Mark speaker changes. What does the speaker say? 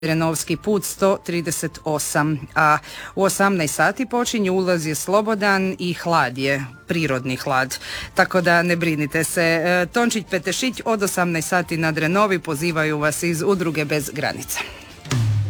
Speaker 1: Drenovski put 138, a u 18 sati počinje, ulaz je slobodan i hlad je, prirodni hlad, tako da ne brinite se. Tončić Petešić od 18 sati na Drenovi, pozivaju vas iz Udruge Bez granica.